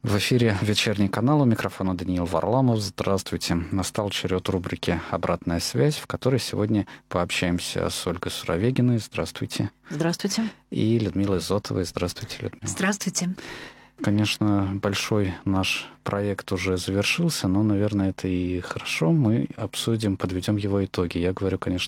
В эфире «Вечерний канал», у микрофона Даниил Варламов. Здравствуйте. Настал черед рубрики «Обратная связь», в которой сегодня пообщаемся с Ольгой Суровегиной. Здравствуйте. Здравствуйте. И Людмилой Зотовой. Здравствуйте, Людмила. Здравствуйте. Конечно, большой наш проект уже завершился, но, наверное, это и хорошо. Мы обсудим, подведем его итоги. Я говорю, конечно,